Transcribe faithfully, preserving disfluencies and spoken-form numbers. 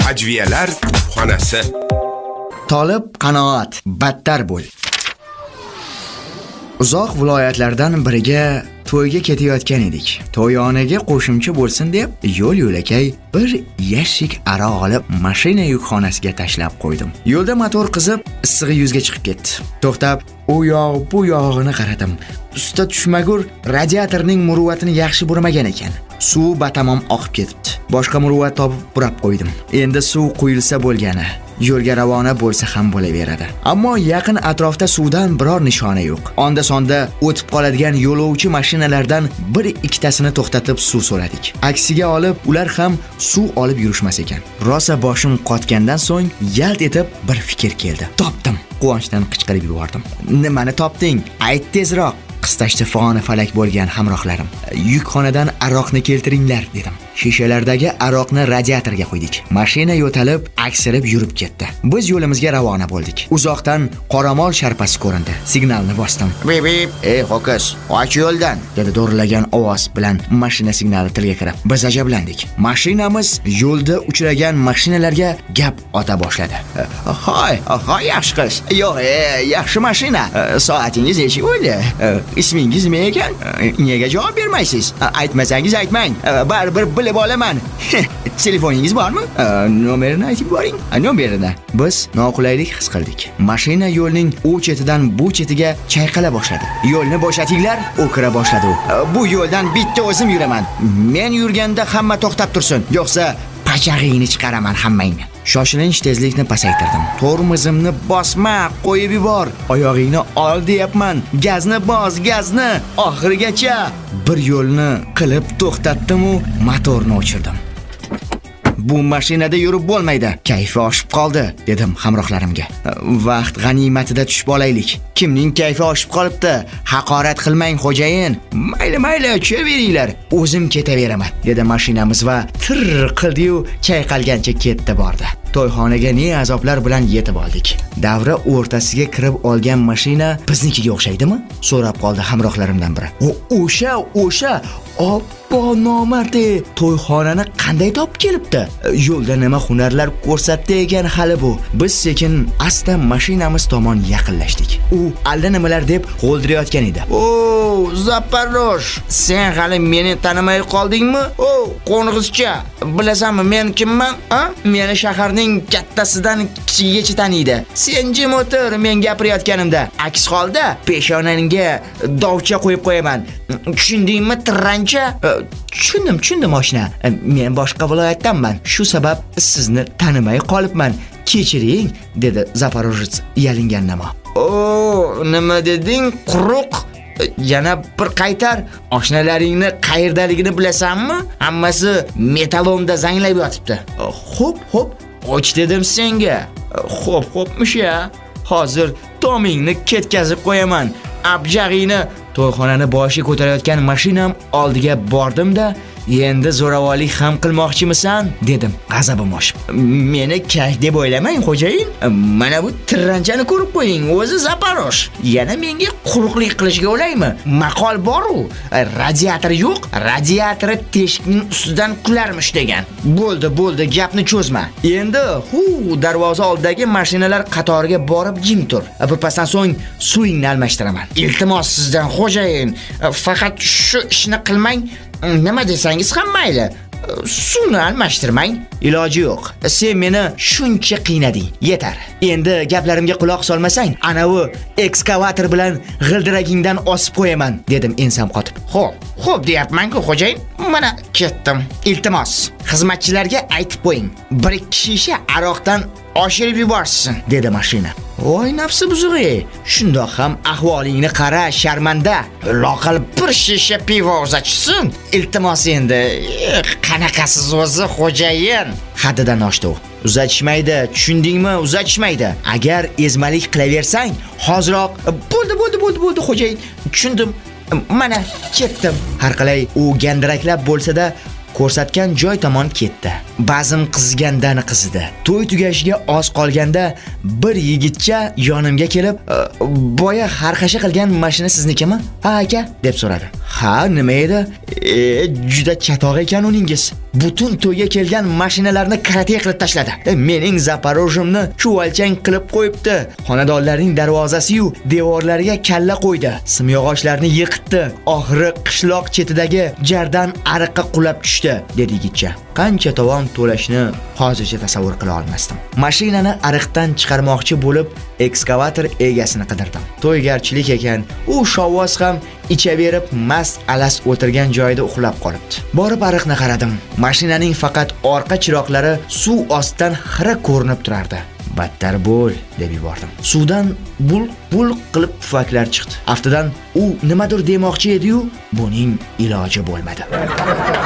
Hajviyalar xonasi. Tolib qanoat, battar bo'l. Uzoq viloyatlardan biriga to'yga ketayotgan edik. To'yonaga qo'shimcha bo'lsin deb yo'l yo'lakay bir yashik aroq olib mashina yukxonasiga tashlab qo'ydim. Yo'lda motor qizib, issig'i yuzga chiqib ketdi. To'xtab, u yoq bu yog'ini qaradim. Usta tushmagur radiatorning muruvvatini yaxshi burmagan ekan. Suv batamom oqib ketibdi. Boshqa muruvvat topib burab qo'ydim. Endi suv quyilsa bo'lgani. Yo'lga ravona bo'lsa ham bo'laveradi. Ammo yaqin atrofda suvdan biror nishona yo'q. Onda sonda o'tib qoladigan yo'lovchi mashinalardan bir ikkitasini to'xtatib suv so'radik. Aksiga olib, ular ham suv olib yurishmas ekan. Rosa boshim qotgandan so'ng yalt etib bir fikr keldi. Topdim. Quvonchdan qichqirib yubordim. Nimani topding? Ayt tezroq. Qistashda foni falak bo'lgan hamrohlarim. Yukxonadan aroqni keltiringlar dedim. Shishalardagi aroqni radiatorga qo'ydik. Mashina yo'talib, aksirib yurib ketdi. Biz yo'limizga ravona bo'ldik. Uzoqdan qoramol sharpasi ko'rindi. Signalni bosdim. Bip bip, ey ho'kiz, och yo'ldan, dedi do'rilagan ovoz bilan mashina signali tilga kirib. Biz ajablandik. Mashinamiz yo'lda uchragan mashinalarga gap ota boshladi. Hoy, hoy yaxshi qiz. Yo'q, yaxshi mashina. Soatingiz necha bo'ldi? Ismingiz nima ekan? Nega javob bermaysiz? Aytmasangiz aytmang. Baribir bilib olaman. Telefoningiz bormi? Nomerini aytib boring. Nomerini. Biz noqulaylik his qildik. Mashina yo'lning u chetidan bu chetiga chayqala boshladi. Yo'lni bo'shatinglar, o'kira boshladi. Bu yo'ldan bitta o'zim yuraman. Men yurganda hamma to'xtab tursin, yo'qsa pachag'ingni chiqaraman hammangni. Shoshilinch tezlikni pasaytirdim. Tormozimni bosma, qo'yib yubor. Oyog'ingni ol deyapman. Gazni bos, gazni. Oxirigacha bir yo'lni qilib to'xtatdim u motorni o'chirdim. Bu mashinada yurib bo'lmaydi. Kayfi oshib qoldi, dedim hamrohlarimga. Vaqt g'animatida tushib olaylik. Kimning kayfi oshib qolibdi? Haqorat qilmang xo'jayin. Mayli, mayli, tushaveringlar. O'zim ketaveraman, dedi mashinamiz va tir qildi-yu chayqalgancha ketdi bordi. To'yxonaga ne azoblar bilan yetib oldik. Davra o'rtasiga kirib olgan mashina biznikiga o'xshaydimi? So'rab qoldi hamrohlarimdan biri. O, o'sha, o'sha Oppo nomardi to'yxonani qanday topib kelibdi? Yo'lda nima hunarlar ko'rsatdi ekan hali bu. Biz sekin asta mashinamiz tomon yaqinlashdik. U allanimalar deb g'o'ldirayotgan edi. O, Zaparosh, sen hali meni tanimay qoldingmi? O, qo'ng'izcha, bilasanmi men kimman? Ha? Meni shaharning kattasidan kichigigacha taniydi. Sen jim o'tir men gapirayotganimda. Aks holda peshonangga dovcha qo'yib qo'yaman. Tushundingmi, tirrancha? Tushundim, tushundim oshna. Men boshqa viloyatdanman. Shu sabab sizni tanimay qolibman. Kechiring, dedi Zaporojets yalingan namo. O, nima deding? Quruq. Yana bir qaytar. Oshnalaringni qayerdaligini bilasanmi? Hammasi metalomda zanglab yotibdi. Xo'p, xo'p, och dedim senga. Xo'p, xo'pmish-ya. Hozir tomingni ketkazib qo'yaman. Abjag'ingni. To'yxonani boshi ko'tarayotgan mashinam oldiga bordim-da, endi zo'ravonlik ham qilmoqchimisan, dedim g'azabim oshib. Meni kayf deb o'ylamang xo'jayin. Mana bu tirranchani ko'rib qo'ying, o'zi Zaparosh. Yana menga quruqlik qilishga o'laymi? Maqol bor-u, radiator yo'q, radiatori teshikning ustidan kularmish degan. Bo'ldi, bo'ldi, gapni cho'zma. Endi hu darvoza oldidagi mashinalar qatoriga borib jim tur. Birpasdan so'ng suvingni almashtiraman. Iltimos sizdan xo'jayin, faqat shu ishni qilmang. Nima desangiz ham mayli. Suvni almashtirmang. Iloji yo'q. Sen meni shuncha qiynading. Yetar. Endi gaplarimga quloq solmasang, ana u ekskavator bilan g'ildiragingdan osib qo'yaman, dedim ensam qotib. Xo'p, xo'p deyapman-ku xo'jayin. Mana ketdim. Iltimos, xizmatchilarga aytib qo'ying. Bir ikki shisha aroqdan oshirib yuborsin, dedi mashina. Voy nafsi buzug'i. Shundoq ham ahvolingni qara, sharmanda. Loqal bir shisha pivo uzatsin. Iltimos endi. Qanaqasiz o'zi xo'jayin? Haddidan oshdi u. Uzatishmaydi, tushundingmi? Uzatishmaydi. Agar ezmalik qilaversang, hoziroq bo'ldi, bo'ldi, bo'ldi, bo'ldi xo'jayin. Tushundim. Mana ketdim. Har qalay u gandiraklab bo'lsa-da ko'rsatgan joy tomon ketdi. Ba'zim qizgandan qizidi. To'y tugashiga oz qolganda bir yigitcha yonimga kelib, "Boya harqasha qilgan mashina siznikimi?" "Ha aka" deb so'radi. Ha, nima edi? E, juda chatoq ekan uningiz. Butun to'yga kelgan mashinalarni karate qilib tashladi. E, mening Zaporojimni chuvalchang qilib qo'yibdi. Xonadonlarning darvozasi-yu devorlariga kalla qo'ydi. Simyog'ochlarni yiqitdi. Oxiri qishloq chetidagi jardan ariqqa qulab tushdi, dedi yigitcha. Qancha tovon to'lashni hozircha tasavvur qila olmasdim. Mashinani ariqdan chiqarmoqchi bo'lib, ekskavator egasini qidirdim. To'ygarchilik ekan, u shovvoz ham ichaverib mast alas o'tirgan joyida uxlab qolibdi. Borib ariqni qaradim. Mashinaning faqat orqa chiroqlari suv ostidan xira ko'rinib turardi. Battar bo'l, deb yubordim. Suvdan bulq-bulq qilib pufaklar chiqdi. Aftidan u nimadir demoqchi edi-yu, buning iloji bo'lmadi.